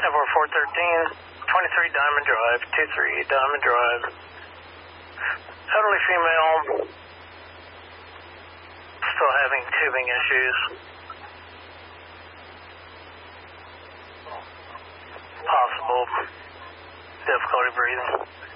Over 413, 23 Diamond Drive, 23 Diamond Drive. Elderly female, still having tubing issues. Possible difficulty breathing.